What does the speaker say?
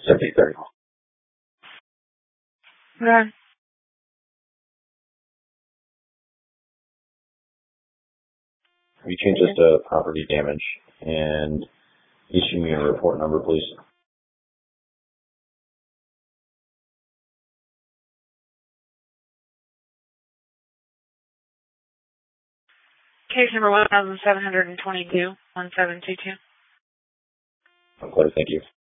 73. Okay. We change this to property damage and issue me a report number, please. Case number 1722, 1722. I'm clear, thank you.